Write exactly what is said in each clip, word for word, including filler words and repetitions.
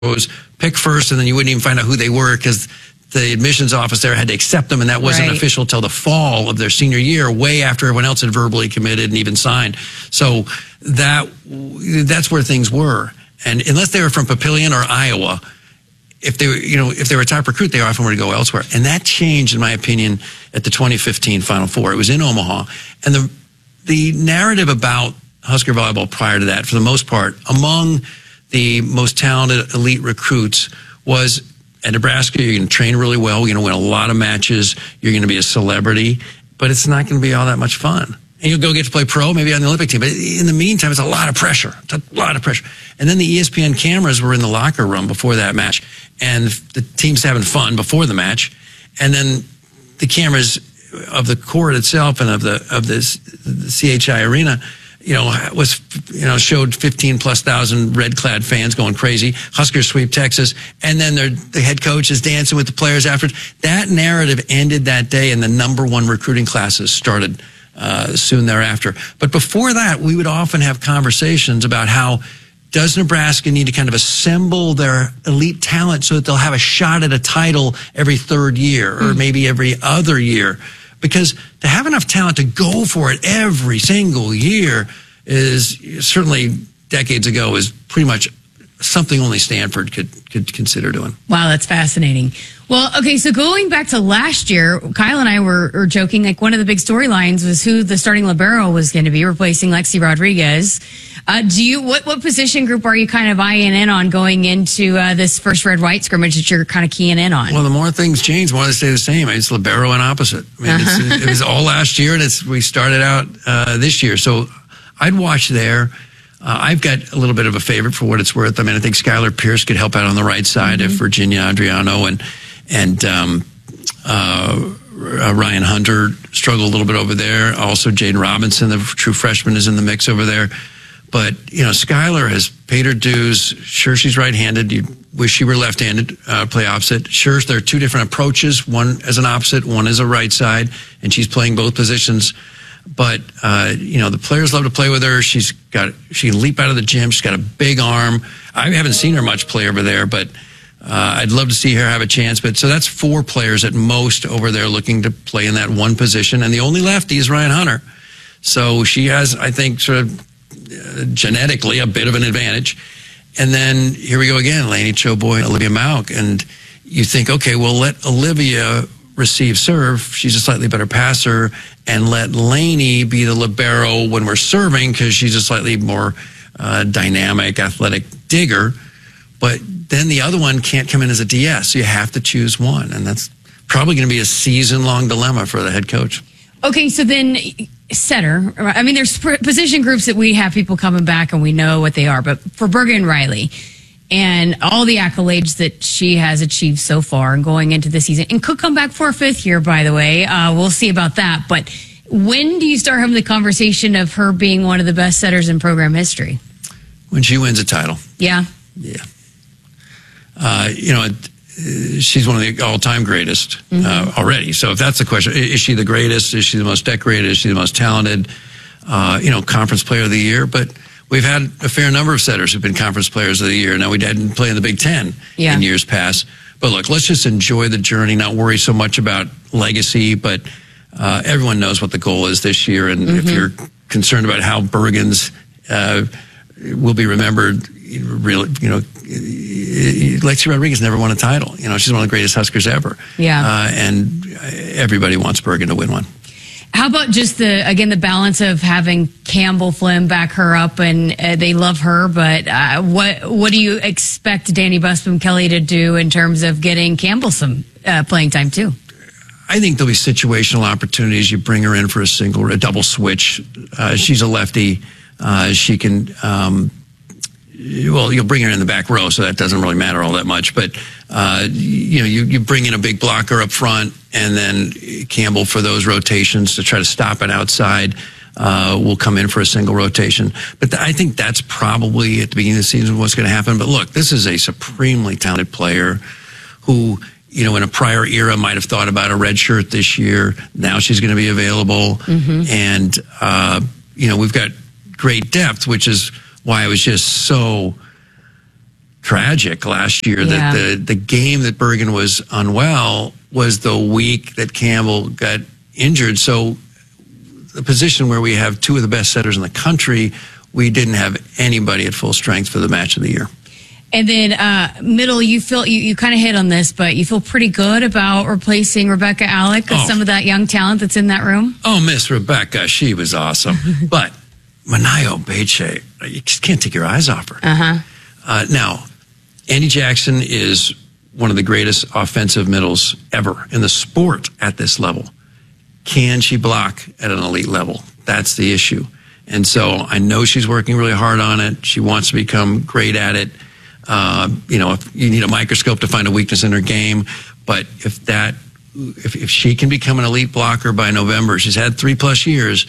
was pick first, and then you wouldn't even find out who they were because the admissions office there had to accept them, and that wasn't right. official till the fall of their senior year, way after everyone else had verbally committed and even signed. So that that's where things were. And unless they were from Papillion or Iowa, if they were, you know, if they were a top recruit, they often were to go elsewhere. And that changed, in my opinion, at the twenty fifteen Final Four. It was in Omaha, and the the narrative about Husker volleyball prior to that, for the most part, among the most talented elite recruits, was at Nebraska, you're going to train really well, you're going to win a lot of matches, you're going to be a celebrity, but it's not going to be all that much fun. And you'll go get to play pro, maybe on the Olympic team. But in the meantime, it's a lot of pressure. It's a lot of pressure. And then the E S P N cameras were in the locker room before that match. And the team's having fun before the match. And then the cameras of the court itself and of the of this, the C H I Arena, you know, was, you know, showed fifteen plus thousand red-clad fans going crazy. Huskers sweep Texas. And then the head coach is dancing with the players afterwards. That narrative ended that day, and the number one recruiting classes started Uh, soon thereafter. But before that, we would often have conversations about how does Nebraska need to kind of assemble their elite talent so that they'll have a shot at a title every third year or mm. maybe every other year? Because to have enough talent to go for it every single year is certainly decades ago is pretty much something only Stanford could could consider doing. Wow, that's fascinating. Well, okay, so going back to last year, Kyle and I were, were joking, like one of the big storylines was who the starting libero was going to be, replacing Lexi Rodriguez. Uh, do you, what, what position group are you kind of eyeing in on going into uh, this first red-white scrimmage that you're kind of keying in on? Well, the more things change, the more they stay the same. It's libero and opposite. I mean, uh-huh. it's, it was all last year, and it's, we started out uh, this year. So I'd watch there. Uh, I've got a little bit of a favorite for what it's worth. I mean, I think Skylar Pierce could help out on the right side mm-hmm. if Virginia Adriano and and um, uh, Ryan Hunter struggle a little bit over there. Also, Jaden Robinson, the true freshman, is in the mix over there. But, you know, Skylar has paid her dues. Sure, she's right-handed. You wish she were left-handed, uh, play opposite. Sure, there are two different approaches, one as an opposite, one as a right side, and she's playing both positions. But, uh, you know, the players love to play with her. She's got, she can leap out of the gym. She's got a big arm. I haven't seen her much play over there, but uh, I'd love to see her have a chance. But so that's four players at most over there looking to play in that one position. And the only lefty is Ryan Hunter. So she has, I think, sort of uh, genetically a bit of an advantage. And then here we go again, Lainey Choboy and Olivia Mauk. And you think, okay, well, let Olivia receive serve. She's a slightly better passer, and let Lainey be the libero when we're serving because she's a slightly more uh, dynamic, athletic digger. But then the other one can't come in as a D S, so you have to choose one, and that's probably going to be a season-long dilemma for the head coach. Okay, so then setter. I mean, there's position groups that we have people coming back and we know what they are, but for Bergen Riley and all the accolades that she has achieved so far and going into the season, and could come back for a fifth year, by the way. Uh, we'll see about that. But when do you start having the conversation of her being one of the best setters in program history? When she wins a title. Yeah? Yeah. Uh, you know, she's one of the all-time greatest mm-hmm. uh, already. So if that's the question, is she the greatest? Is she the most decorated? Is she the most talented? Uh, you know, conference player of the year. But we've had a fair number of setters who've been conference players of the year. Now, we didn't play in the Big Ten yeah. in years past. But look, let's just enjoy the journey, not worry so much about legacy. But uh, everyone knows what the goal is this year. And mm-hmm. if you're concerned about how Bergen's uh, will be remembered, really, you know, Lexi Rodriguez never won a title. You know, she's one of the greatest Huskers ever. Yeah. Uh, and everybody wants Bergen to win one. How about just the, again, the balance of having Campbell Flynn back her up, and uh, they love her, but uh, what what do you expect Danny Busby Kelly to do in terms of getting Campbell some uh, playing time too? I think there'll be situational opportunities. You bring her in for a single, a double switch. Uh, she's a lefty. Uh, she can, um, well, you'll bring her in the back row, so that doesn't really matter all that much. But, uh, you know, you, you bring in a big blocker up front, and then Campbell for those rotations to try to stop it outside uh, will come in for a single rotation. But th- I think that's probably at the beginning of the season what's going to happen. But look, this is a supremely talented player who, you know, in a prior era might have thought about a red shirt this year. Now she's going to be available. Mm-hmm. And, uh, you know, we've got great depth, which is why I was just so tragic last year. Yeah. That the, the game that Bergen was unwell was the week that Campbell got injured. So the position where we have two of the best setters in the country, we didn't have anybody at full strength for the match of the year. And then uh, middle, you feel you, you kind of hit on this, but you feel pretty good about replacing Rebecca Alec with Oh. some of that young talent that's in that room. Oh, Miss Rebecca, she was awesome. But Manayo Beche, you just can't take your eyes off her. Uh-huh. Uh, now, Andy Jackson is one of the greatest offensive middles ever in the sport at this level. Can she block at an elite level? That's the issue. And so I know she's working really hard on it. She wants to become great at it. Uh, you know, if you need a microscope to find a weakness in her game, but if that, if, if she can become an elite blocker by November, she's had three plus years,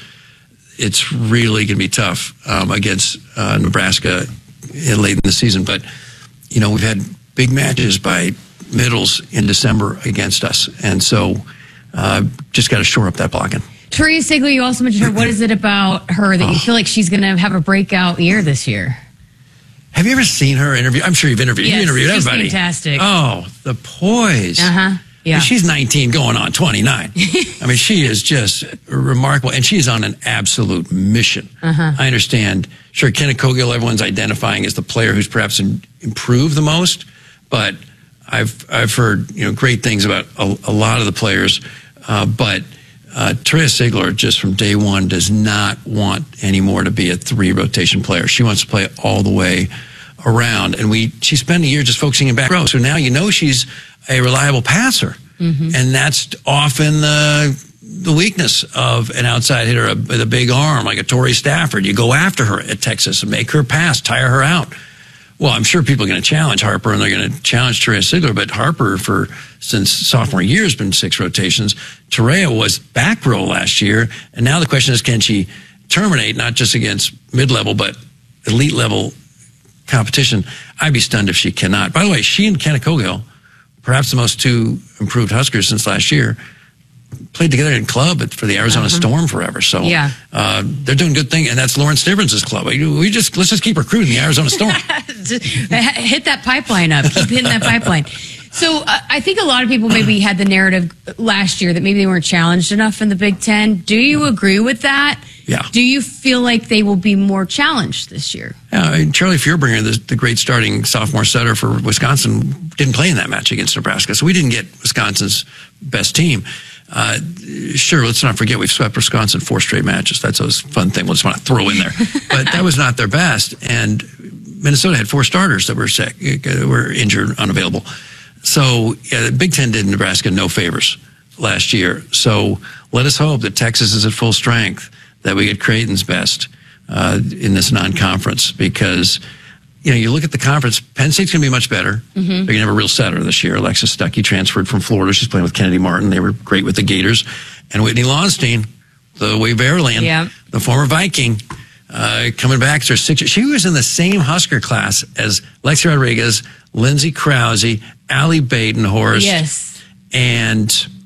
it's really going to be tough um, against uh, Nebraska late in the season. But, you know, we've had big matches by middles in December against us. And so uh, just got to shore up that blocking. Taria Sigler, you also mentioned her. What is it about her that you feel like she's going to have a breakout year this year? Have you ever seen her interview? I'm sure you've interviewed. Yes, you interviewed she's everybody. fantastic. Oh, the poise. Uh-huh. Yeah. I mean, she's nineteen going on twenty-nine. I mean, she is just remarkable. And she's on an absolute mission. Uh-huh. I understand. Sure, Kenna Cogill, everyone's identifying as the player who's perhaps in, improved the most. But I've I've heard you know great things about a, a lot of the players. Uh, but uh, Taria Sigler, just from day one, does not want anymore to be a three rotation player. She wants to play all the way around. And we she spent a year just focusing in back row. So now you know she's a reliable passer. Mm-hmm. And that's often the the weakness of an outside hitter a, with a big arm, like a Torrey Stafford. You go after her at Texas and make her pass, tire her out. Well, I'm sure people are going to challenge Harper, and they're going to challenge Taria Sigler, but Harper, for since sophomore year, has been six rotations. Taria was back row last year, and now the question is, can she terminate, not just against mid-level, but elite-level competition? I'd be stunned if she cannot. By the way, she and Kenna Cogill, perhaps the most two improved Huskers since last year, played together in club for the Arizona uh-huh. Storm forever. So yeah. uh, they're doing good thing, and that's Lauren Stivrins' club. We just let's just keep recruiting the Arizona Storm. Hit that pipeline up. Keep hitting that pipeline. So uh, I think a lot of people maybe had the narrative last year that maybe they weren't challenged enough in the Big Ten. Do you agree with that? Yeah. Do you feel like they will be more challenged this year? Yeah, I mean, Charlie Feuerbringer, the, the great starting sophomore setter for Wisconsin, didn't play in that match against Nebraska, so we didn't get Wisconsin's best team. Uh, sure, let's not forget we've swept Wisconsin four straight matches. That's a fun thing we'll just want to throw in there. But that was not their best. And Minnesota had four starters that were sick, were injured, unavailable. So yeah, the Big Ten did Nebraska no favors last year. So let us hope that Texas is at full strength, that we get Creighton's best uh, in this non-conference, because you know, you look at the conference, Penn State's going to be much better. Mm-hmm. They're going to have a real setter this year. Alexis Stuckey transferred from Florida. She's playing with Kennedy Martin. They were great with the Gators. And Whitney Lonstein, the Waverian, yeah. the former Viking, uh, coming back. So six, she was in the same Husker class as Lexi Rodriguez, Lindsey Krause, Allie Badenhorst, yes. and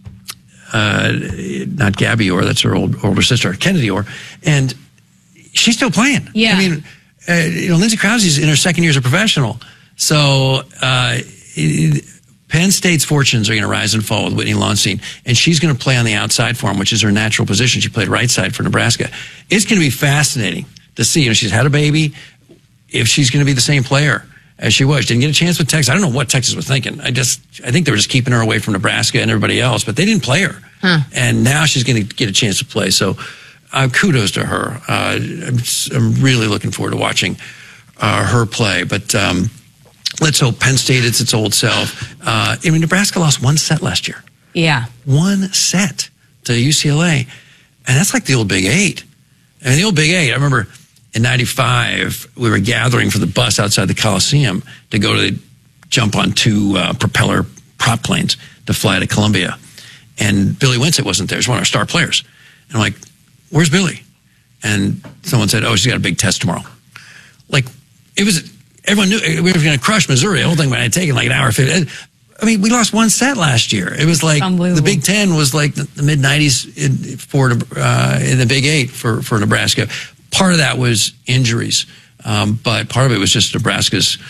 uh, not Gabby Orr, that's her old, older sister, Kennedy Orr. And she's still playing. Yeah. I mean, Uh, you know, Lindsey Krause is in her second year as a professional. So uh, it, Penn State's fortunes are going to rise and fall with Whitney Lonstein. And she's going to play on the outside for him, which is her natural position. She played right side for Nebraska. It's going to be fascinating to see. You know, she's had a baby. If she's going to be the same player as she was. Didn't get a chance with Texas. I don't know what Texas was thinking. I just, I think they were just keeping her away from Nebraska and everybody else. But they didn't play her. Huh. And now she's going to get a chance to play. So Uh, kudos to her. Uh, I'm, I'm really looking forward to watching uh, her play. But um, let's hope Penn State is its old self. Uh, I mean, Nebraska lost one set last year. Yeah. One set to U C L A. And that's like the old Big Eight. I mean, the old Big Eight, I remember in ninety-five, we were gathering for the bus outside the Coliseum to go to the, jump on two uh, propeller prop planes to fly to Columbia. And Billy Winsett wasn't there. He's one of our star players. And I'm like, where's Billy? And someone said, oh, she's got a big test tomorrow. Like, it was, everyone knew we were going to crush Missouri. The whole thing had taken like an hour fifty. I mean, we lost one set last year. It was like, the Big Ten was like the, the mid nineties in, for, uh, in the Big Eight for, for Nebraska. Part of that was injuries. Um, but part of it was just Nebraska's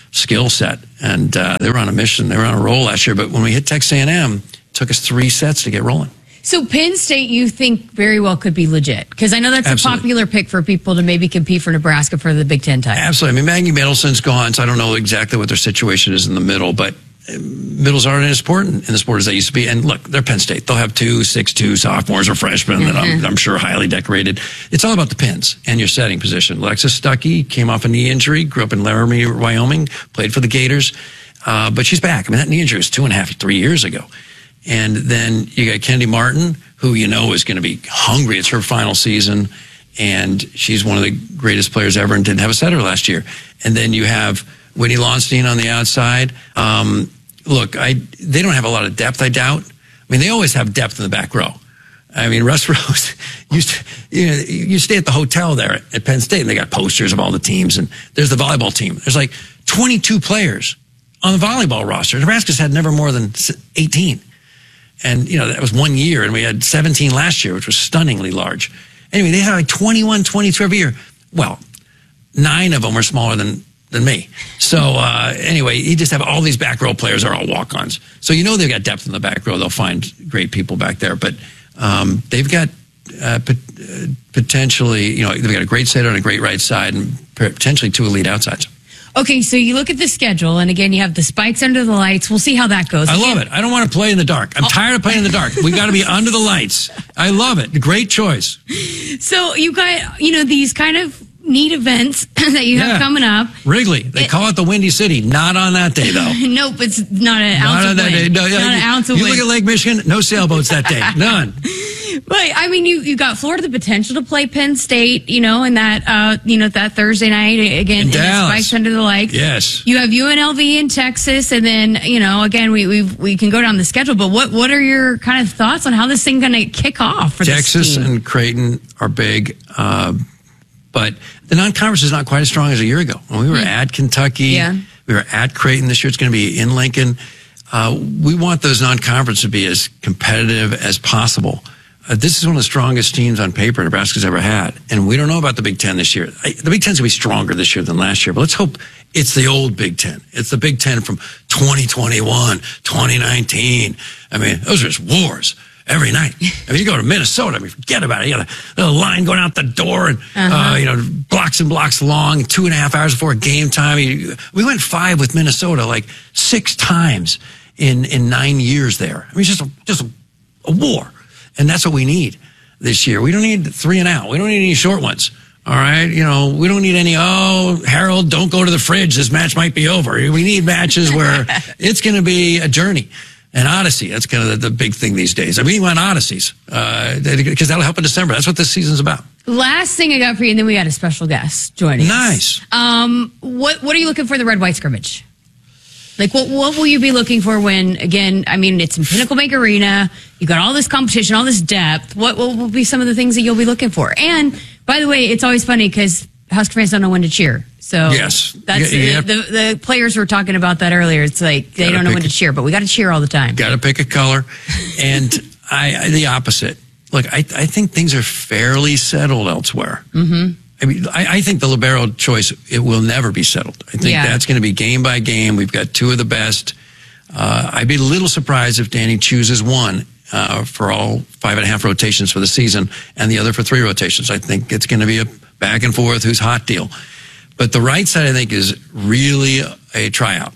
skill set. And uh, they were on a mission. They were on a roll last year. But when we hit Texas A and M, it took us three sets to get rolling. So Penn State, you think very well could be legit? Because I know that's Absolutely. a popular pick for people to maybe compete for Nebraska for the Big Ten title. Absolutely. I mean, Maggie Middleton's gone, so I don't know exactly what their situation is in the middle, but middles aren't as important in the sport as they used to be. And look, they're Penn State. They'll have two, six, two sophomores or freshmen that I'm, I'm sure highly decorated. It's all about the pins and your setting position. Alexis Stuckey came off a knee injury, grew up in Laramie, Wyoming, played for the Gators, uh, but she's back. I mean, that knee injury was two and a half, three years ago. And then you got Kennedy Martin, who you know is going to be hungry. It's her final season, and she's one of the greatest players ever and didn't have a setter last year. And then you have Whitney Launstein on the outside. Um, look, I they don't have a lot of depth, I doubt. I mean, they always have depth in the back row. I mean, Russ Rose used to, you know, you stay at the hotel there at Penn State, and they got posters of all the teams, and there's the volleyball team. There's like twenty-two players on the volleyball roster. Nebraska's had never more than eighteen. And, you know, that was one year, and we had seventeen last year, which was stunningly large. Anyway, they had like twenty-one, twenty-two every year. Well, nine of them were smaller than, than me. So, uh, anyway, you just have all these back row players are all walk-ons. So, you know, they've got depth in the back row. They'll find great people back there. But um, they've got uh, pot- uh, potentially, you know, they've got a great setter on a great right side and potentially two elite outsides. Okay, so you look at the schedule, and again, you have the Spikes under the lights. We'll see how that goes. I Again, love it. I don't want to play in the dark. I'm tired of playing in the dark. We got to be under the lights. I love it. Great choice. So you got, you know, these kind of neat events that you have Yeah. coming up. Wrigley. They It- call it the Windy City. Not on that day, though. Nope, it's not an Not ounce on of that wind. day. No, Not yeah, an you, ounce of you wind. look at Lake Michigan, no sailboats that day. None. But I mean, you you got Florida the potential to play Penn State, you know, and that uh, you know that Thursday night again In in the Dallas. Spikes under the lights. Yes. You have U N L V in Texas, and then you know again we we we can go down the schedule. But what what are your kind of thoughts on how this thing going to kick off for Texas this team? and Creighton are big, uh, but the non-conference is not quite as strong as a year ago. When we were at Kentucky, Yeah. we were at Creighton. This year it's going to be in Lincoln. Uh, we want those non-conference to be as competitive as possible. Uh, this is one of the strongest teams on paper Nebraska's ever had. And we don't know about the Big Ten this year. I, the Big Ten's going to be stronger this year than last year, but let's hope it's the old Big Ten. It's the Big Ten from twenty twenty-one, twenty nineteen. I mean, those are just wars every night. I mean, you go to Minnesota, I mean, forget about it. You got a little line going out the door and, Uh-huh. uh, you know, blocks and blocks long, two and a half hours before game time. You, we went five with Minnesota like six times in, in nine years there. I mean, it's just a, just a, a war. And that's what we need this year. We don't need three and out. We don't need any short ones. All right. You know, we don't need any, oh, Harold, don't go to the fridge. This match might be over. We need matches where it's going to be a journey, an odyssey. That's kind of the, the big thing these days. I mean, we want odysseys uh, because that'll help in December. That's what this season's about. Last thing I got for you, and then we got a special guest joining us. Nice. Um, what what are you looking for the red white scrimmage? Like, what what will you be looking for when, again, I mean, it's in Pinnacle Bank Arena, you got all this competition, all this depth. What will, will be some of the things that you'll be looking for? And, by the way, it's always funny because Husker fans don't know when to cheer. So, Yes. that's You- you have- the, the, the players were talking about that earlier. It's like they Gotta don't know when pick to a- cheer, but we got to cheer all the time. Got to pick a color. And I, I the opposite. Look, I, I think things are fairly settled elsewhere. Mm-hmm. I mean, I, I think the libero choice, it will never be settled. I think Yeah. that's going to be game by game. We've got two of the best. Uh, I'd be a little surprised if Danny chooses one uh, for all five and a half rotations for the season and the other for three rotations. I think it's going to be a back and forth, who's hot deal. But the right side, I think, is really a tryout.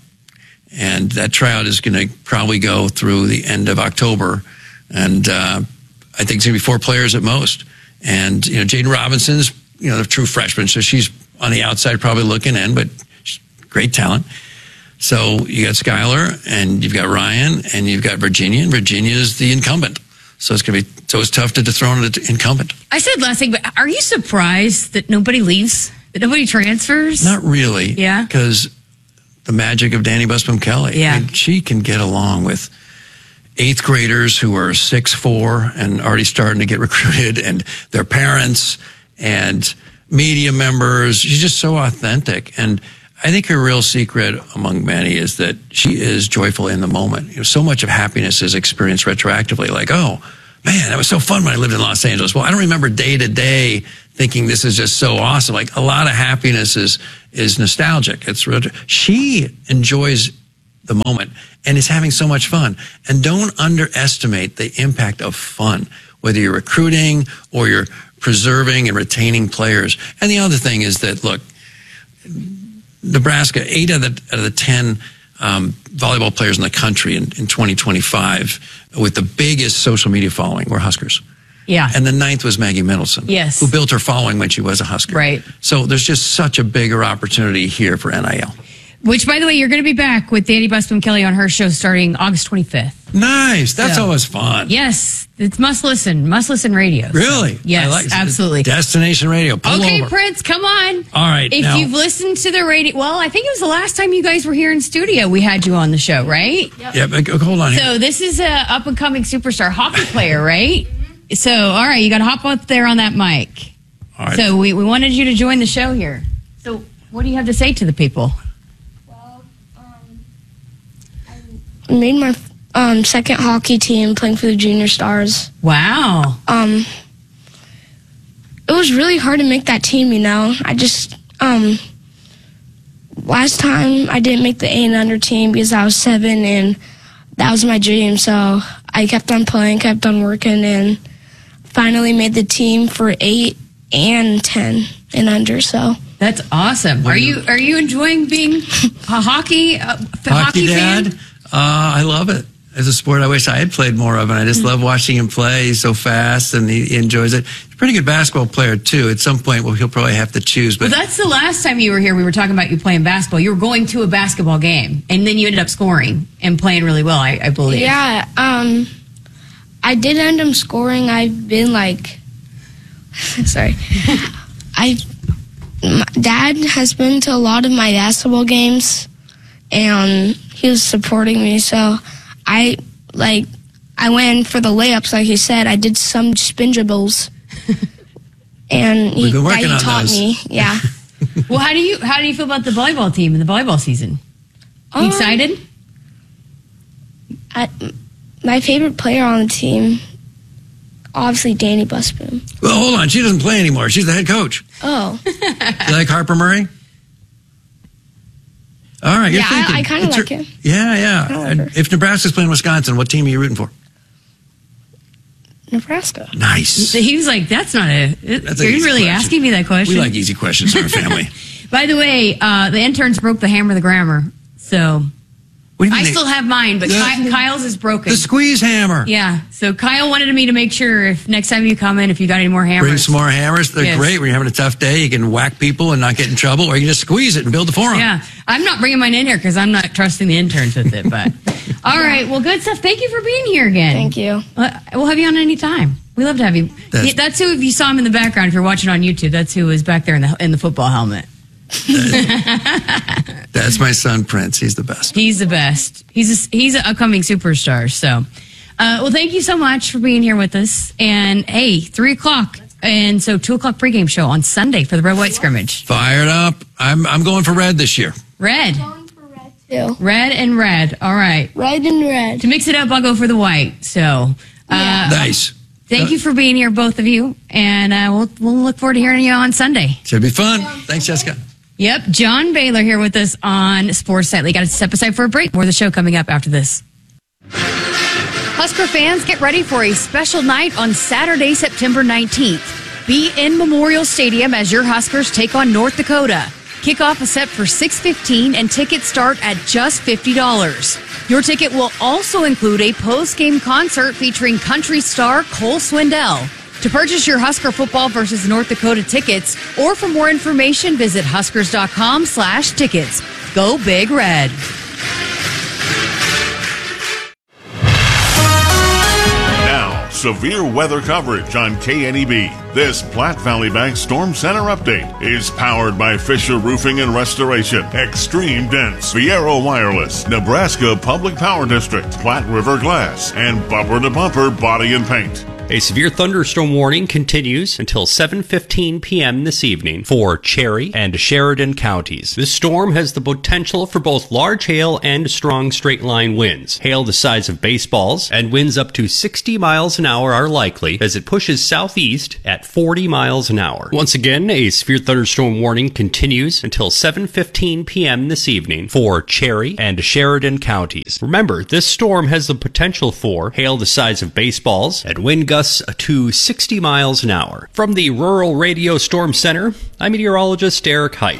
And that tryout is going to probably go through the end of October. And uh, I think it's going to be four players at most. And, you know, Jaden Robinson's, you know, the true freshman, so she's on the outside probably looking in, but she's great talent. So you got Skylar, and you've got Ryan, and you've got Virginia, and Virginia is the incumbent. So it's going to be, so it's tough to dethrone an incumbent. I said last thing, but are you surprised that nobody leaves? That nobody transfers? Not really. Yeah. Because the magic of Danny Busbom Kelly. Yeah. I mean, she can get along with eighth graders who are six four and already starting to get recruited, and their parents and media members. She's just so authentic. And I think her real secret among many is that she is joyful in the moment. You know, so much of happiness is experienced retroactively. Like, oh, man, that was so fun when I lived in Los Angeles. Well, I don't remember day to day thinking this is just so awesome. Like a lot of happiness is is nostalgic. It's real. She enjoys the moment and is having so much fun. And don't underestimate the impact of fun, whether you're recruiting or you're preserving and retaining players. And the other thing is that, look, Nebraska, eight out of the, out of the ten um, volleyball players in the country in, in twenty twenty-five with the biggest social media following were Huskers. Yeah. And the ninth was Maggie Middleton. Yes. Who built her following when she was a Husker. Right. So there's just such a bigger opportunity here for N I L. Which, by the way, you're going to be back with Danny Busby Kelly on her show starting August twenty-fifth. Nice. That's So, always fun. Yes. It's must listen. Must listen radio. So, Really? yes, I like it. absolutely. Destination radio. Pull Okay, over. Prince, come on. All right. If now, you've listened to the radio, well, I think it was the last time you guys were here in studio, we had you on the show, right? yeah, but hold on here. So this is a up and coming superstar hockey player, right? So, all right, you got to hop up there on that mic. All right. So we, we wanted you to join the show here. So what do you have to say to the people? Well, um, I made my um, second hockey team playing for the Junior Stars. Wow. Um, it was really hard to make that team, you know. I just, um, last time I didn't make the A and under team because I was seven and that was my dream. So I kept on playing, kept on working, and finally made the team for eight and ten and under. So That's awesome. Are you are you enjoying being a hockey uh, f- Hockey hockey dad, fan? uh, I love it. As a sport, I wish I had played more of, and I just Mm-hmm. love watching him play. He's so fast, and he, he enjoys it. He's a pretty good basketball player too. At some point, well, he'll probably have to choose. But Well, that's the last time you were here. We were talking about you playing basketball. You were going to a basketball game, and then you ended up scoring and playing really well. I, I believe. yeah, um, I did end up scoring. I've been like, sorry, I. My dad has been to a lot of my basketball games, and he was supporting me. So I like I went for the layups, like he said. I did some spin dribbles, and he, We've been working that he on taught those. me. Yeah. Well, how do you how do you feel about the volleyball team and the volleyball season? You Um, excited? I, my favorite player on the team, obviously Danny Busby. well, hold on. She doesn't play anymore. She's the head coach. Oh, You like Harper Murray? All right, you're Yeah, I- thinking. I kinda It's like your- him. Yeah, yeah. I like And her. if Nebraska's playing Wisconsin, what team are you rooting for? Nebraska. Nice. He was like, "That's not a." That's Are an you easy really question. asking me that question? We like easy questions in our family. By the way, uh, the interns broke the hammer of the grammar, so What do you I mean they- still have mine, but The- Ky- Kyle's is broken. the squeeze hammer. Yeah, so Kyle wanted me to make sure if next time you come in, if you got any more hammers, Bring some more hammers. They're Yes. great when you're having a tough day. You can whack people and not get in trouble, or you can just squeeze it and build a forum. Yeah, I'm not bringing mine in here because I'm not trusting the interns with it. But all right, well, good stuff. Thank you for being here again. Thank you. Uh, we'll have you on any time. We love to have you. That's- Yeah, that's who. If you saw him in the background, if you're watching on YouTube, that's who was back there in the in the football helmet. That's my son, Prince. He's the best. He's the best. He's a, he's an upcoming superstar. So, uh, well, thank you so much for being here with us. And hey, three o'clock, and so two o'clock pregame show on Sunday for the red white scrimmage. Fired up. I'm I'm going for red this year. Red, Going for red too. red, and red. All right. Red and red. To mix it up, I'll go for the white. So, uh, Nice. thank you for being here, both of you, and uh, we'll we'll look forward to hearing you on Sunday. Should be fun. Thanks, Jessica. Yep, John Baylor here with us on Sports Nightly. Got to step aside for a break. More of the show coming up after this. Husker fans, get ready for a special night on Saturday, September nineteenth. Be in Memorial Stadium as your Huskers take on North Dakota. Kickoff is set for six fifteen and tickets start at just fifty dollars. Your ticket will also include a post-game concert featuring country star Cole Swindell. To purchase your Husker football versus North Dakota tickets, or for more information, visit huskers.com slash tickets. Go Big Red. Now, severe weather coverage on K N E B. This Platte Valley Bank Storm Center update is powered by Fisher Roofing and Restoration, Extreme Dense, Viero Wireless, Nebraska Public Power District, Platte River Glass, and Bumper to Bumper Body and Paint. A severe thunderstorm warning continues until seven fifteen p.m. this evening for Cherry and Sheridan counties. This storm has the potential for both large hail and strong straight-line winds. Hail the size of baseballs and winds up to sixty miles an hour are likely as it pushes southeast at at forty miles an hour. Once again, a severe thunderstorm warning continues until seven fifteen p.m. this evening for Cherry and Sheridan counties. Remember, this storm has the potential for hail the size of baseballs and wind gusts to sixty miles an hour. From the Rural Radio Storm Center, I'm meteorologist Eric Height.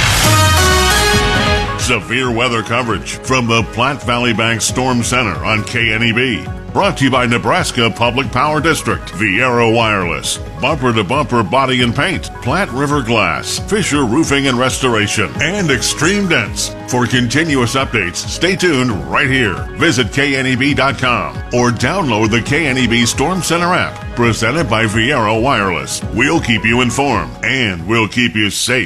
Severe weather coverage from the Platte Valley Bank Storm Center on K N E B. Brought to you by Nebraska Public Power District, Viero Wireless, Bumper to Bumper Body and Paint, Platte River Glass, Fisher Roofing and Restoration, and Extreme Dents. For continuous updates, stay tuned right here. Visit K N E B dot com or download the K N E B Storm Center app, presented by Viero Wireless. We'll keep you informed, and we'll keep you safe.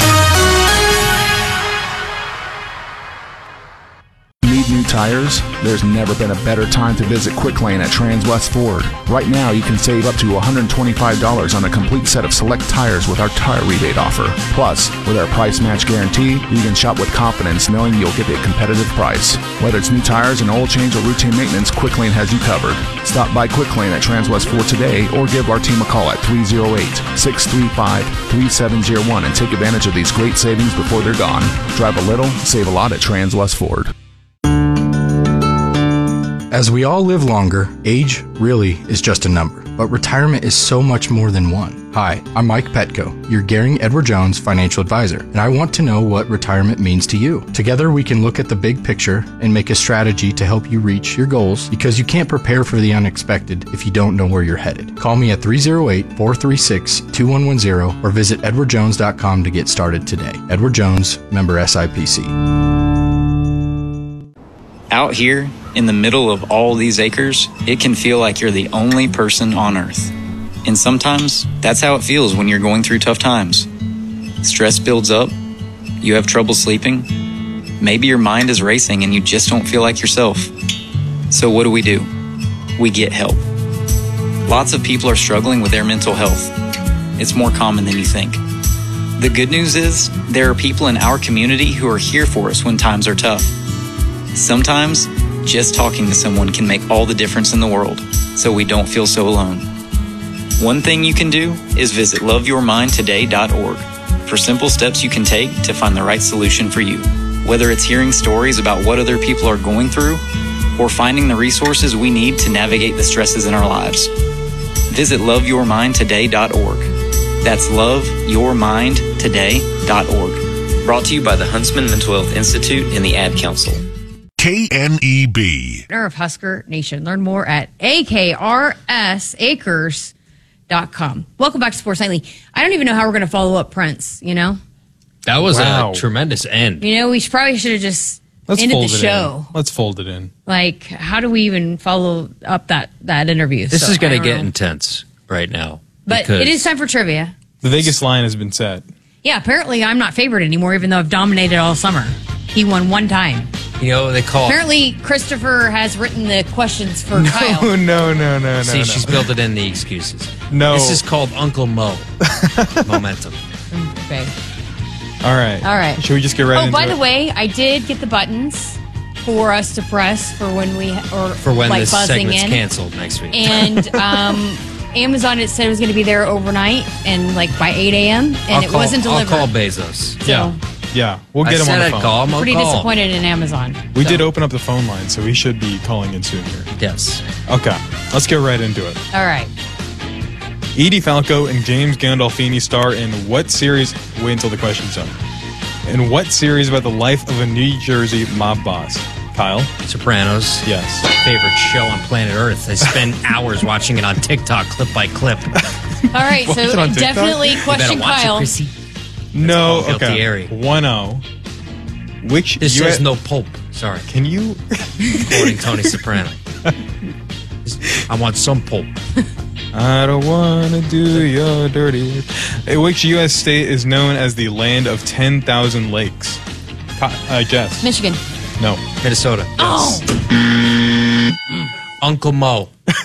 New tires? There's never been a better time to visit Quick Lane at Transwest Ford. Right now, you can save up to one hundred twenty-five dollars on a complete set of select tires with our tire rebate offer. Plus, with our price match guarantee, you can shop with confidence knowing you'll get a competitive price. Whether it's new tires, an oil change, or routine maintenance, Quick Lane has you covered. Stop by Quick Lane at Transwest Ford today or give our team a call at three oh eight, six three five, three seven oh one and take advantage of these great savings before they're gone. Drive a little, save a lot at Transwest Ford. As we all live longer, age really is just a number, but retirement is so much more than one. Hi, I'm Mike Petco, your Gehring Edward Jones financial advisor, and I want to know what retirement means to you. Together we can look at the big picture and make a strategy to help you reach your goals, because you can't prepare for the unexpected if you don't know where you're headed. Call me at three oh eight, four three six, two one one zero or visit edward jones dot com to get started today. Edward Jones, member S I P C. Out here, in the middle of all these acres, it can feel like you're the only person on Earth. And sometimes, that's how it feels when you're going through tough times. Stress builds up, you have trouble sleeping, maybe your mind is racing and you just don't feel like yourself. So what do we do? We get help. Lots of people are struggling with their mental health. It's more common than you think. The good news is, there are people in our community who are here for us when times are tough. Sometimes, just talking to someone can make all the difference in the world, so we don't feel so alone. One thing you can do is visit love your mind today dot org for simple steps you can take to find the right solution for you. Whether it's hearing stories about what other people are going through, or finding the resources we need to navigate the stresses in our lives. Visit love your mind today dot org. That's love your mind today dot org. Brought to you by the Huntsman Mental Health Institute and the Ad Council. K N E B. Of Husker Nation. Learn more at A K R S acres dot com. Welcome back to Sports Nightly. I don't even know how we're going to follow up Prince, you know? That was Wow. a tremendous end. You know, we should, probably should have just Let's ended fold the it show. in. Let's fold it in. Like, how do we even follow up that, that interview? This So, is going I to don't get know. intense right now. But because- it is time for trivia. The Vegas line has been set. Yeah, apparently I'm not favored anymore, even though I've dominated all summer. He won one time. You know, they call Apparently, Christopher has written the questions for No, Kyle. no, no, no, no. See, no. she's built it in the excuses. No. This is called Uncle Mo. Momentum. Okay. All right. All right. Should we just get right Oh, into by it? the way, I did get the buttons for us to press for when we or For when like this buzzing segment's in. canceled next week. And um, Amazon it said it was going to be there overnight and like by eight a.m. and I'll it call, wasn't delivered. I'll call Bezos. So, Yeah. Yeah. We'll I get him said on the I'd phone. call him. I'll pretty call. disappointed in Amazon. We So, did open up the phone line, so he should be calling in soon here. Yes. Okay. Let's get right into it. All right. Edie Falco and James Gandolfini star in what series? Wait until the question's done. In what series about the life of a New Jersey mob boss? Kyle? Sopranos. Yes. Favorite show on planet Earth. I spend hours watching it on TikTok, clip by clip. All right. Watch So it on TikTok? definitely You better question watch Kyle. it, Chrissy. No. called Okay. Guiltieri. one oh. Which This U S says no Pope. Sorry. Can you? Quoting Tony Soprano. I want some Pope. I don't want to do your dirty work. Uh, Which U S state is known as the land of ten thousand lakes? Ka- uh, Jess. Michigan. No. Minnesota. Oh. Uncle Mo.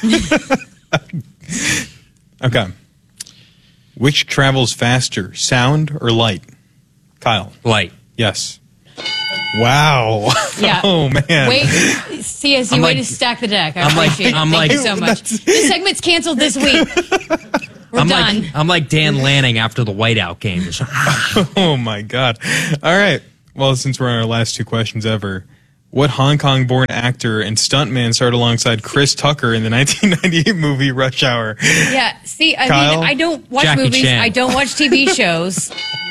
Okay. Which travels faster, sound or light? Kyle. Light. Yes. Wow. Yeah. Oh, man. Wait, C S, you I'm way like- to stack the deck. I I'm like- appreciate it. I'm Thank like- you so much. This segment's canceled this week. We're I'm done. like I'm like Dan Lanning after the whiteout game. Just, Oh my God. All right. Well, since we're on our last two questions ever, what Hong Kong-born actor and stuntman starred alongside Chris Tucker in the nineteen ninety-eight movie Rush Hour? Yeah, see, I Kyle? mean, I don't watch Jackie movies. Chan. I don't watch T V shows.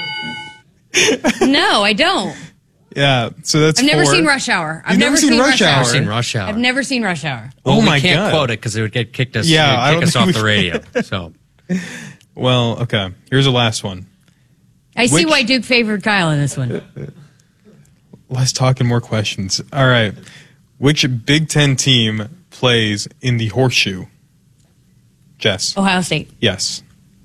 No, I don't. Yeah. So that's I've never four. seen Rush Hour. I've You've never seen Rush Hour. Hour? I've seen Rush Hour. I've never seen Rush Hour. Well, Oh we my can't God. quote it because it would get kicked us. Yeah, Yeah, I kick don't us think off we the radio. So Well, okay. Here's the last one. I see Which- why Duke favored Kyle in this one. Let's talk in more questions. All right. Which Big Ten team plays in the horseshoe? Jess. Ohio State. Yes.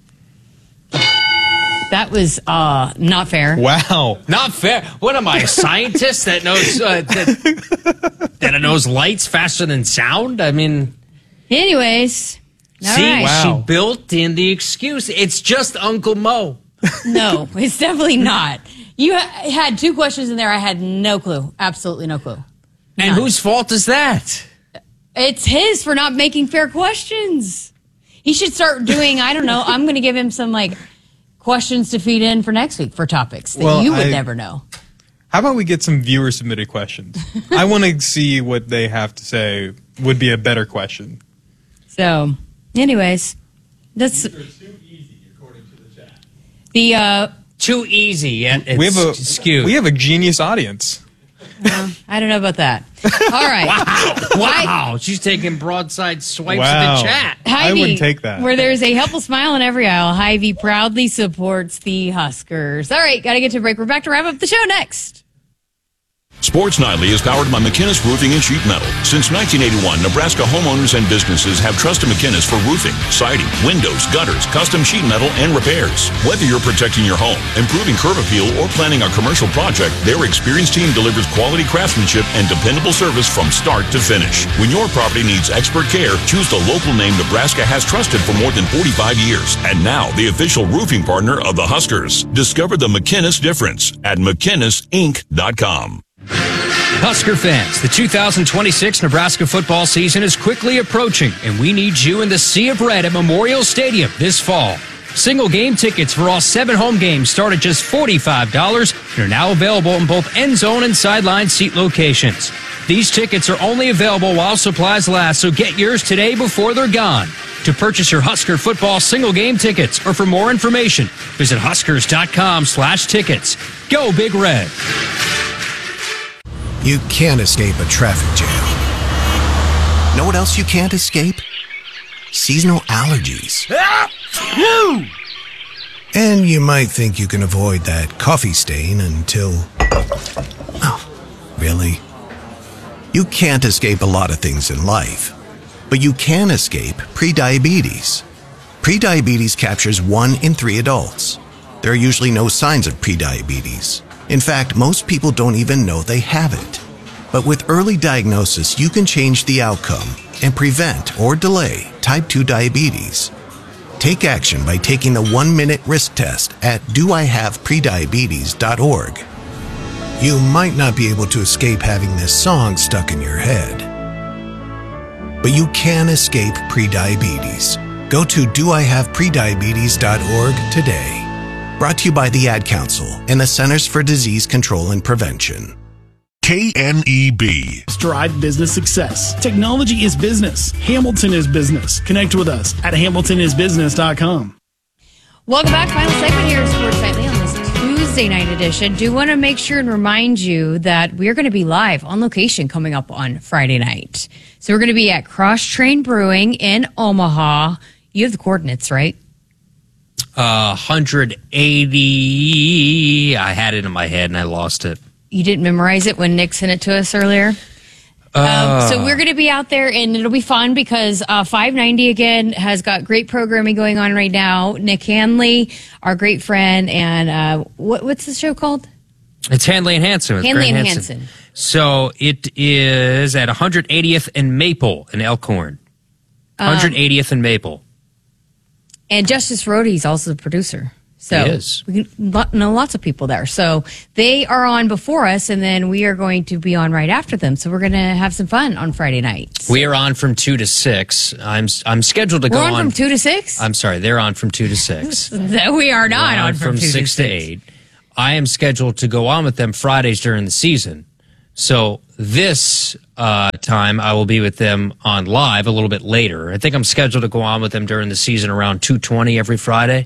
That was uh, not fair. Wow. not fair. What am I, a scientist that knows uh, that, that it knows lights faster than sound? I mean, Anyways, all see, right. Wow. she built in the excuse. It's just Uncle Mo. No, it's definitely not. You ha- had two questions in there. I had no clue. Absolutely no clue. And None. whose fault is that? It's his for not making fair questions. He should start doing, I don't know, I'm going to give him some like questions to feed in for next week for topics that Well, you would I- never know. How about we get some viewer submitted questions? I want to see what they have to say would be a better question. So, anyways, that's the uh, Too easy and it's we have a skewed. we have a genius audience. I don't know about that. All right. wow, she's taking broadside swipes Wow. at the chat. I Hy-Vee, wouldn't take that. Where there's a helpful smile in every aisle, Hy-Vee proudly supports the Huskers. All right, got to get to a break. We're back to wrap up the show next. Sports Nightly is powered by McInnes Roofing and Sheet Metal. Since nineteen eighty-one, Nebraska homeowners and businesses have trusted McInnes for roofing, siding, windows, gutters, custom sheet metal, and repairs. Whether you're protecting your home, improving curb appeal, or planning a commercial project, their experienced team delivers quality craftsmanship and dependable service from start to finish. When your property needs expert care, choose the local name Nebraska has trusted for more than forty-five years. And now, the official roofing partner of the Huskers. Discover the McInnes difference at McInnes Inc dot com. Husker fans, the two thousand twenty-six Nebraska football season is quickly approaching, and we need you in the Sea of Red at Memorial Stadium this fall. Single game tickets for all seven home games start at just forty-five dollars and are now available in both end zone and sideline seat locations. These tickets are only available while supplies last, so get yours today before they're gone. To purchase your Husker football single game tickets or for more information, visit huskers.com slash tickets. Go Big Red. You can't escape a traffic jam. Know what else you can't escape? Seasonal allergies. And you might think you can avoid that coffee stain until... Oh, really? You can't escape a lot of things in life, but you can escape prediabetes. Prediabetes captures one in three adults. There are usually no signs of prediabetes. In fact, most people don't even know they have it. But with early diagnosis, you can change the outcome and prevent or delay type two diabetes. Take action by taking the one-minute risk test at do I have prediabetes dot org. You might not be able to escape having this song stuck in your head, but you can escape prediabetes. Go to do I have prediabetes dot org today. Brought to you by the Ad Council and the Centers for Disease Control and Prevention. K N E B. Drive business success. Technology is business. Hamilton is business. Connect with us at hamilton is business dot com. Welcome back. Final segment here of Sports Nightly on this Tuesday night edition. Do want to make sure and remind you that we're going to be live on location coming up on Friday night. So we're going to be at Cross Train Brewing in Omaha. You have the coordinates, right? Uh, one hundred eighty. I had it in my head and I lost it. You didn't memorize it when Nick sent it to us earlier? Uh, Um, so we're going to be out there, and it'll be fun because uh, five ninety again has got great programming going on right now. Nick Hanley, our great friend, and uh, what, what's the show called? It's Hanley and Hanson. with Hanley Grant and Hansen. Hansen. So it is at one hundred eightieth and Maple in Elkhorn. one hundred eightieth and Maple. And Justice Rhodey is also the producer. So He is. we can lo- know lots of people there. So they are on before us, and then we are going to be on right after them. So we're going to have some fun on Friday nights. We are on from two to six. I'm I'm scheduled to We're go on, on from two to six? I'm sorry, they're on from two to six. We are not We're on from, two six to to six. eight. I am scheduled to go on with them Fridays during the season. So this uh, time I will be with them on live a little bit later. I think I'm scheduled to go on with them during the season around two twenty every Friday.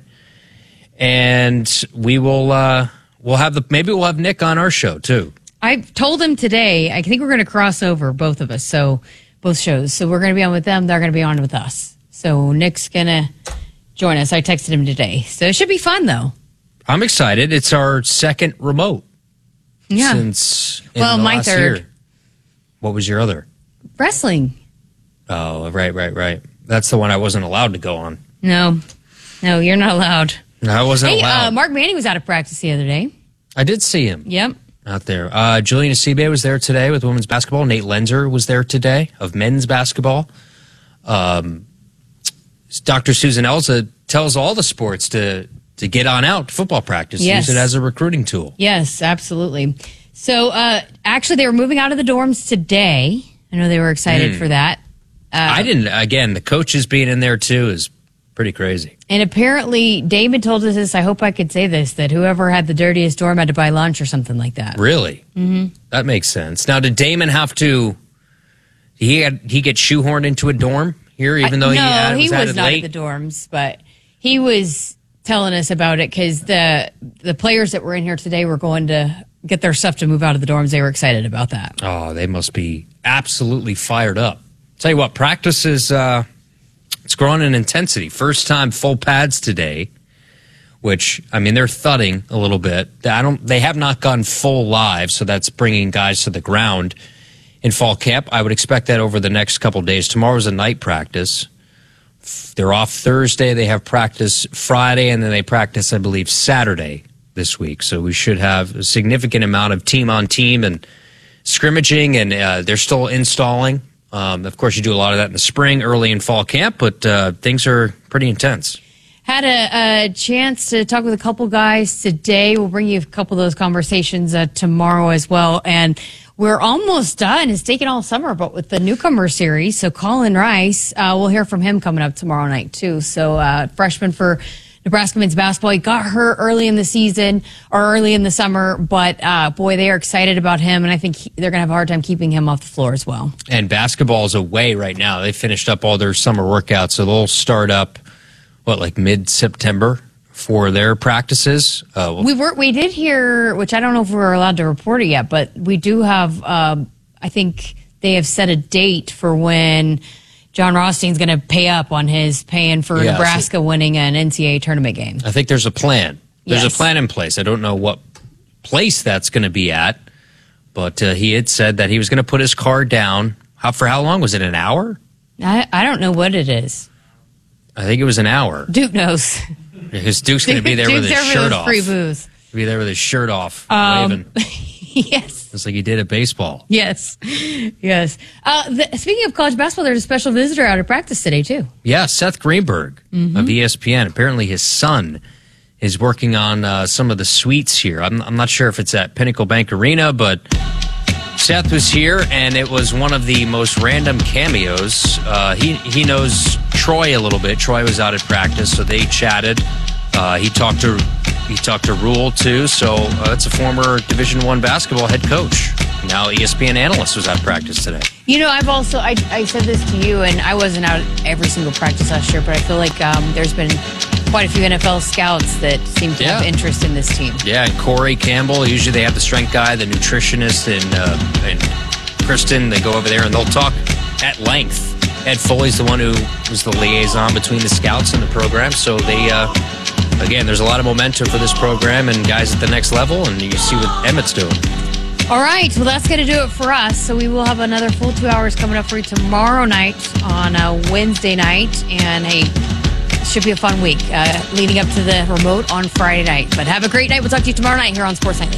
And we will uh, we'll have the maybe we'll have Nick on our show too. I told him today, I think we're going to cross over, both of us, so both shows. So we're going to be on with them, they're going to be on with us. So Nick's going to join us. I texted him today. So it should be fun, though. I'm excited. It's our second remote Yeah. since in Well, the my last third. year. What was your other? Wrestling. Oh, right, right, right. That's the one I wasn't allowed to go on. No. No, you're not allowed. No, I wasn't Hey, allowed. uh, Mark Manning was out of practice the other day. I did see him. Yep. Out there. Uh, Julian Asibe was there today with women's basketball. Nate Lenzer was there today of men's basketball. Um, Doctor Susan Elza tells all the sports to, to get on out to football practice. Yes. Use it as a recruiting tool. Yes, absolutely. So, uh, actually, they were moving out of the dorms today. I know they were excited Mm. for that. Uh, I didn't, again, the coaches being in there too is pretty crazy. And apparently, David told us this. I hope I could say this, that whoever had the dirtiest dorm had to buy lunch or something like that. Really? Mm-hmm. That makes sense. Now, did Damon have to, he had, he get shoehorned into a dorm here, even though no, he, had, he was, was added not late? at the dorms, but he was telling us about it because the the players that were in here today were going to get their stuff to move out of the dorms. They were excited about that. Oh, they must be absolutely fired up. Tell you what, practice is uh, it's growing in intensity. First time full pads today, which I mean they're thudding a little bit. I don't. They have not gone full live, so that's bringing guys to the ground in fall camp. I would expect that over the next couple of days. Tomorrow's a night practice. They're off Thursday. They have practice Friday, and then they practice, I believe, Saturday this week. So we should have a significant amount of team on team and scrimmaging, and uh, they're still installing. Um, of course, you do a lot of that in the spring, early in fall camp, but uh, things are pretty intense. Had a, a chance to talk with a couple guys today. We'll bring you a couple of those conversations uh, tomorrow as well. And we're almost done. It's taken all summer, but with the newcomer series. So Colin Rice, uh, we'll hear from him coming up tomorrow night too. So uh, freshman for Nebraska men's basketball. He got hurt early in the season or early in the summer, but uh, boy, they are excited about him. And I think he, they're going to have a hard time keeping him off the floor as well. And basketball is away right now. They finished up all their summer workouts, so they'll start up, what, like mid-September for their practices? Uh, We were, we did hear, which I don't know if we were allowed to report it yet, but we do have, um, I think they have set a date for when John Rothstein's going to pay up on his paying for Yeah, Nebraska winning an N C double A tournament game. I think there's a plan. There's Yes. a plan in place. I don't know what place that's going to be at, but uh, he had said that he was going to put his car down. How for how long? Was it an hour? I, I don't know what it is. I think it was an hour. Duke knows. Because Duke's going to be there with Duke's his there for shirt those off. free booze. He'll be there with his shirt off, Um, waving. yes. Just like he did at baseball. Yes. Yes. Uh, the, speaking of college basketball, there's a special visitor out of practice today, too. Yeah, Seth Greenberg Mhm. of E S P N. Apparently his son is working on uh, some of the suites here. I'm, I'm not sure if it's at Pinnacle Bank Arena, but Seth was here, and it was one of the most random cameos. Uh, he, he knows Troy a little bit. Troy was out at practice, so they chatted. Uh, he talked to he talked to Rule, too, so uh, that's a former Division One basketball head coach. Now E S P N analyst was at practice today. You know, I've also, I, I said this to you, and I wasn't out at every single practice last year, but I feel like um, there's been quite a few N F L scouts that seem to have Yeah. interest in this team. Yeah, and Corey Campbell. Usually they have the strength guy, the nutritionist, and uh, and Kristen. They go over there and they'll talk at length. Ed Foley's the one who was the liaison between the scouts and the program. So they, uh, again, there's a lot of momentum for this program and guys at the next level, and you see what Emmett's doing. All right, well, that's going to do it for us. So we will have another full two hours coming up for you tomorrow night on a Wednesday night. And hey, it should be a fun week uh, leading up to the remote on Friday night. But have a great night. We'll talk to you tomorrow night here on Sports Nightly.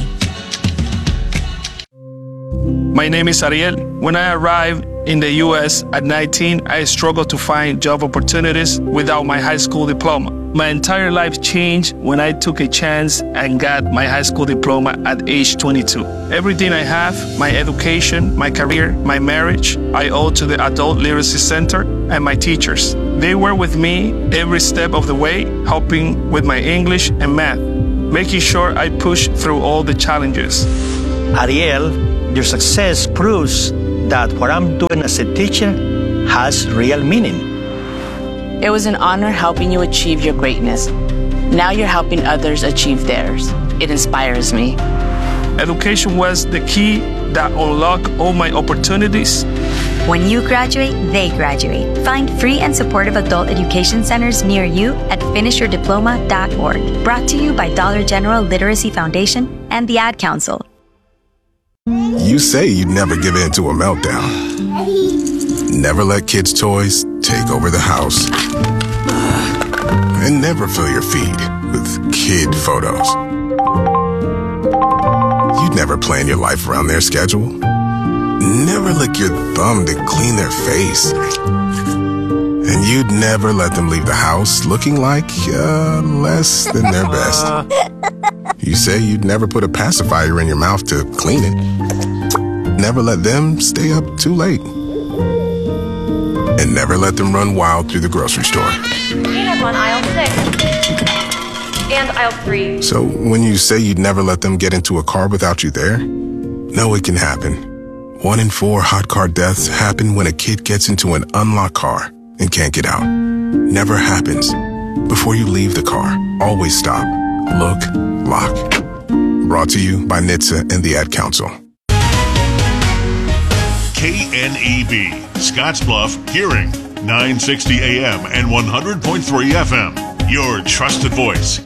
My name is Ariel. When I arrived in the U S at nineteen, I struggled to find job opportunities without my high school diploma. My entire life changed when I took a chance and got my high school diploma at age twenty-two. Everything I have, my education, my career, my marriage, I owe to the Adult Literacy Center and my teachers. They were with me every step of the way, helping with my English and math, making sure I push through all the challenges. Ariel, your success proves that what I'm doing as a teacher has real meaning. It was an honor helping you achieve your greatness. Now you're helping others achieve theirs. It inspires me. Education was the key that unlocked all my opportunities. When you graduate, they graduate. Find free and supportive adult education centers near you at finish your diploma dot org. Brought to you by Dollar General Literacy Foundation and the Ad Council. You say you'd never give in to a meltdown. Never let kids' toys take over the house. And never fill your feed with kid photos. You'd never plan your life around their schedule. Never lick your thumb to clean their face. And you'd never let them leave the house looking like uh, less than their best. You say you'd never put a pacifier in your mouth to clean it. Never let them stay up too late. And never let them run wild through the grocery store. Peanuts on aisle six. And aisle three. So when you say you'd never let them get into a car without you there, no, it can happen. One in four hot car deaths happen when a kid gets into an unlocked car and can't get out. Never happens. Before you leave the car, always stop, look, lock. Brought to you by N H T S A and the Ad Council. K N E B, Scottsbluff Hearing, nine sixty A M and one hundred point three F M. Your trusted voice.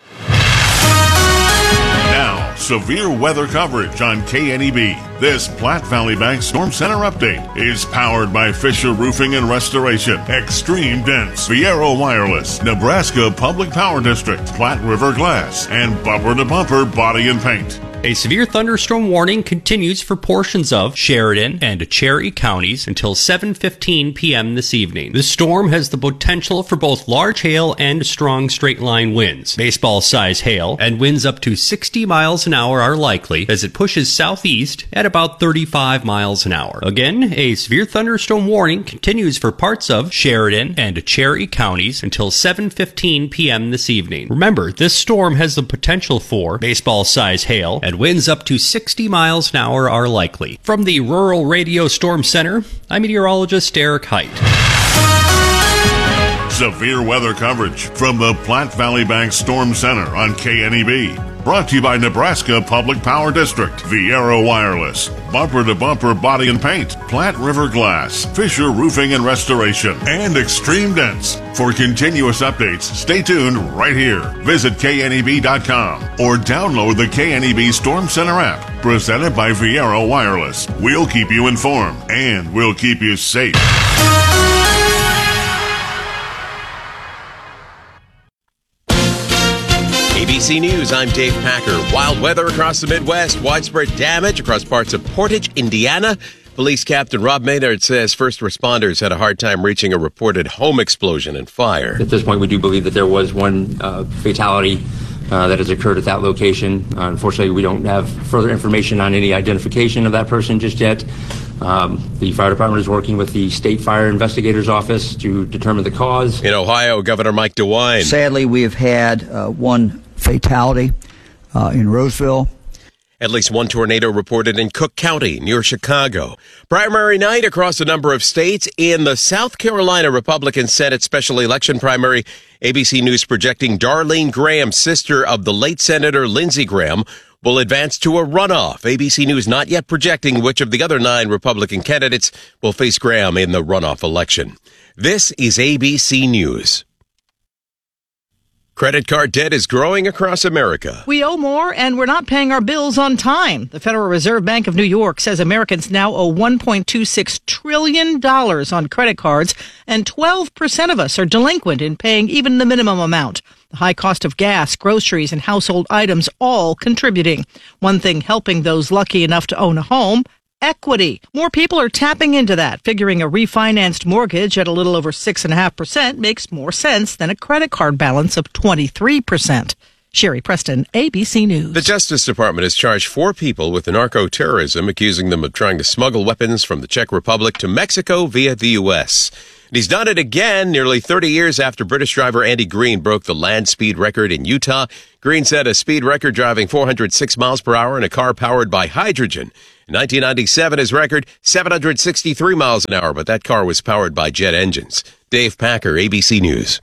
Now, severe weather coverage on K N E B. This Platte Valley Bank Storm Center update is powered by Fisher Roofing and Restoration, Extreme Dense, Viero Wireless, Nebraska Public Power District, Platte River Glass, and Bumper to Bumper Body and Paint. A severe thunderstorm warning continues for portions of Sheridan and Cherry counties until seven fifteen p.m. this evening. The storm has the potential for both large hail and strong straight-line winds. Baseball-size hail and winds up to sixty miles an hour are likely as it pushes southeast at about thirty-five miles an hour. Again, a severe thunderstorm warning continues for parts of Sheridan and Cherry counties until seven fifteen p.m. this evening. Remember, this storm has the potential for baseball-size hail and winds up to sixty miles an hour are likely. From the Rural Radio Storm Center, I'm meteorologist Eric Height. Severe weather coverage from the Platte Valley Bank Storm Center on K N E B. Brought to you by Nebraska Public Power District, Viero Wireless, Bumper to Bumper Body and Paint, Platte River Glass, Fisher Roofing and Restoration, and Extreme Dense. For continuous updates, stay tuned right here. Visit K N E B dot com or download the K N E B Storm Center app, presented by Viero Wireless. We'll keep you informed and we'll keep you safe. A B C News, I'm Dave Packer. Wild weather across the Midwest, widespread damage across parts of Portage, Indiana. Police Captain Rob Maynard says first responders had a hard time reaching a reported home explosion and fire. At this point, we do believe that there was one uh, fatality uh, that has occurred at that location. Uh, unfortunately, we don't have further information on any identification of that person just yet. Um, the fire department is working with the State Fire Investigators Office to determine the cause. In Ohio, Governor Mike DeWine. Sadly, we have had uh, one fatality uh, in Roseville. At least one tornado reported in Cook County near Chicago. Primary night across a number of states. In the South Carolina Republican Senate special election primary, A B C News projecting Darlene Graham, sister of the late Senator Lindsey Graham, will advance to a runoff. A B C News not yet projecting which of the other nine Republican candidates will face Graham in the runoff election. This is A B C News. Credit card debt is growing across America. We owe more, and we're not paying our bills on time. The Federal Reserve Bank of New York says Americans now owe one point two six trillion dollars on credit cards, and twelve percent of us are delinquent in paying even the minimum amount. The high cost of gas, groceries, and household items all contributing. One thing helping those lucky enough to own a home, equity. More people are tapping into that, figuring a refinanced mortgage at a little over six point five percent makes more sense than a credit card balance of twenty-three percent. Sherry Preston, A B C News. The Justice Department has charged four people with narco-terrorism, accusing them of trying to smuggle weapons from the Czech Republic to Mexico via the U S. And he's done it again nearly thirty years after British driver Andy Green broke the land speed record in Utah. Green set a speed record driving four hundred six miles per hour in a car powered by hydrogen. In nineteen ninety-seven, his record, seven hundred sixty-three miles an hour, but that car was powered by jet engines. Dave Packer, A B C News.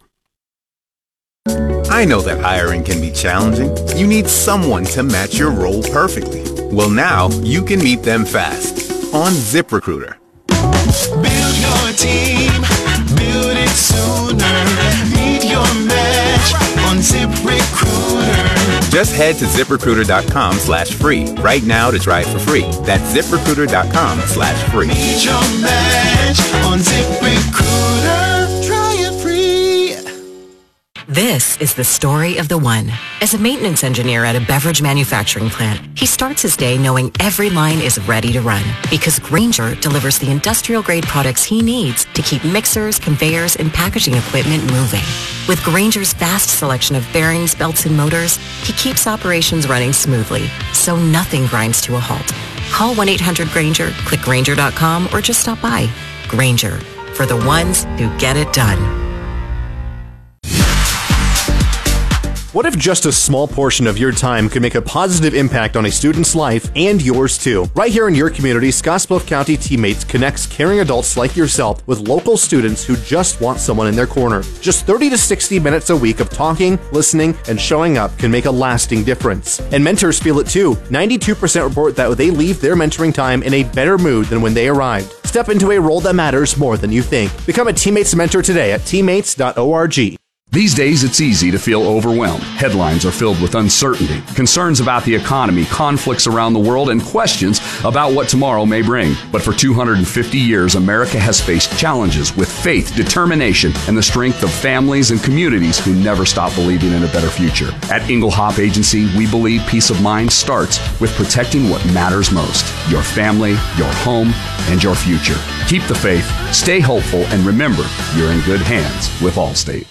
I know that hiring can be challenging. You need someone to match your role perfectly. Well, now you can meet them fast on ZipRecruiter. Build your team, build it sooner. Meet your match on ZipRecruiter. Just head to ZipRecruiter.com slash free right now to try it for free. That's ZipRecruiter.com slash free. Meet your match on ZipRecruiter. Try it free. This is the story of the one. As a maintenance engineer at a beverage manufacturing plant, he starts his day knowing every line is ready to run because Grainger delivers the industrial-grade products he needs to keep mixers, conveyors, and packaging equipment moving. With Grainger's vast selection of bearings, belts, and motors, he keeps operations running smoothly, so nothing grinds to a halt. Call one eight hundred Grainger, click Grainger dot com, or just stop by. Grainger, for the ones who get it done. What if just a small portion of your time could make a positive impact on a student's life and yours too? Right here in your community, Scottsbluff County Teammates connects caring adults like yourself with local students who just want someone in their corner. Just thirty to sixty minutes a week of talking, listening, and showing up can make a lasting difference. And mentors feel it too. ninety-two percent report that they leave their mentoring time in a better mood than when they arrived. Step into a role that matters more than you think. Become a Teammates mentor today at teammates dot org. These days, it's easy to feel overwhelmed. Headlines are filled with uncertainty, concerns about the economy, conflicts around the world, and questions about what tomorrow may bring. But for two hundred fifty years, America has faced challenges with faith, determination, and the strength of families and communities who never stop believing in a better future. At Engelhop Agency, we believe peace of mind starts with protecting what matters most: your family, your home, and your future. Keep the faith, stay hopeful, and remember, you're in good hands with Allstate.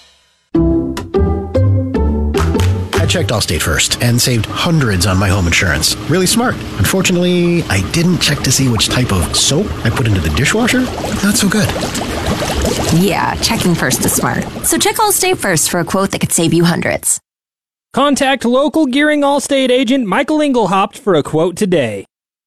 I checked Allstate first and saved hundreds on my home insurance. Really smart. Unfortunately, I didn't check to see which type of soap I put into the dishwasher. Not so good. Yeah, checking first is smart. So check Allstate first for a quote that could save you hundreds. Contact local Gearing Allstate agent Michael Engelhaupt for a quote today.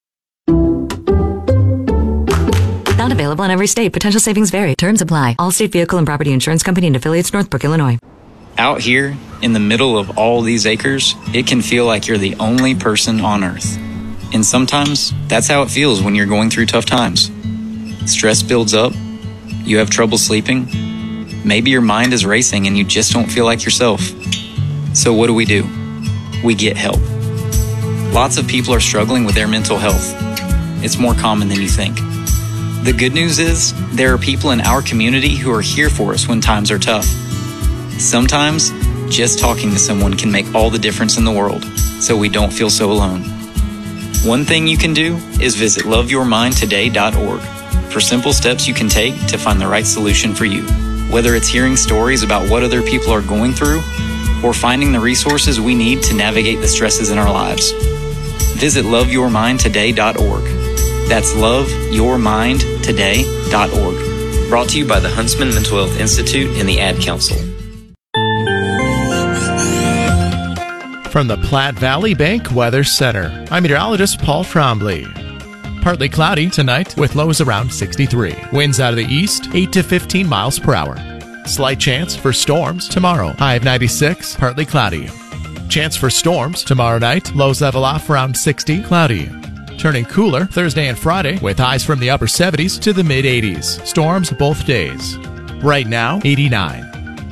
Not available in every state. Potential savings vary. Terms apply. Allstate Vehicle and Property Insurance Company and affiliates, Northbrook, Illinois. Out here, in the middle of all these acres, it can feel like you're the only person on Earth. And sometimes, that's how it feels when you're going through tough times. Stress builds up, you have trouble sleeping, maybe your mind is racing and you just don't feel like yourself. So what do we do? We get help. Lots of people are struggling with their mental health. It's more common than you think. The good news is, there are people in our community who are here for us when times are tough. Sometimes, just talking to someone can make all the difference in the world, so we don't feel so alone. One thing you can do is visit love your mind today dot org for simple steps you can take to find the right solution for you. Whether it's hearing stories about what other people are going through, or finding the resources we need to navigate the stresses in our lives. Visit love your mind today dot org. That's love your mind today dot org. Brought to you by the Huntsman Mental Health Institute and the Ad Council. From the Platte Valley Bank Weather Center, I'm meteorologist Paul Trombley. Partly cloudy tonight with lows around sixty-three. Winds out of the east, eight to fifteen miles per hour. Slight chance for storms tomorrow. High of ninety-six, partly cloudy. Chance for storms tomorrow night. Lows level off around sixty, cloudy. Turning cooler Thursday and Friday with highs from the upper seventies to the mid eighties. Storms both days. Right now, eighty-nine.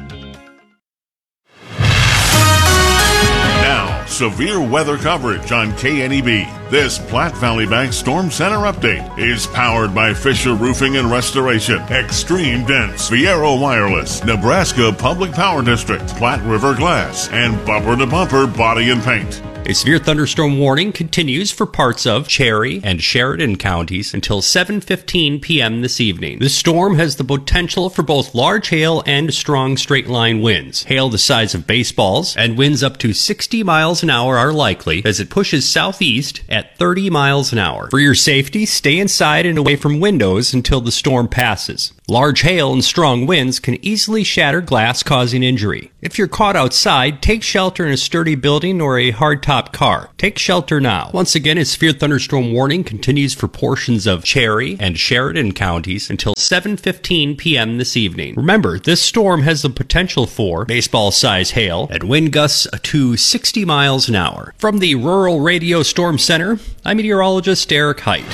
Severe weather coverage on K N E B. This Platte Valley Bank Storm Center update is powered by Fisher Roofing and Restoration, Extreme Dense, Viero Wireless, Nebraska Public Power District, Platte River Glass, and Bumper to Bumper Body and Paint. A severe thunderstorm warning continues for parts of Cherry and Sheridan counties until seven fifteen p.m. this evening. This storm has the potential for both large hail and strong straight-line winds. Hail the size of baseballs and winds up to sixty miles an hour are likely as it pushes southeast at thirty miles an hour. For your safety, stay inside and away from windows until the storm passes. Large hail and strong winds can easily shatter glass, causing injury. If you're caught outside, take shelter in a sturdy building or a hardtop car. Take shelter now. Once again, a severe thunderstorm warning continues for portions of Cherry and Sheridan counties until seven fifteen p.m. this evening. Remember, this storm has the potential for baseball-size hail and wind gusts to sixty miles an hour. From the Rural Radio Storm Center, I'm meteorologist Eric Height.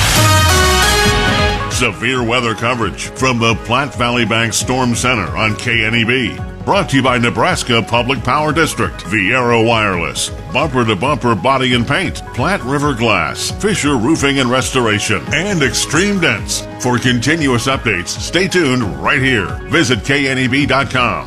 Severe weather coverage from the Platte Valley Bank Storm Center on K N E B. Brought to you by Nebraska Public Power District, Viero Wireless, Bumper to Bumper Body and Paint, Platte River Glass, Fisher Roofing and Restoration, and Extreme Dents. For continuous updates, stay tuned right here. Visit K N E B dot com.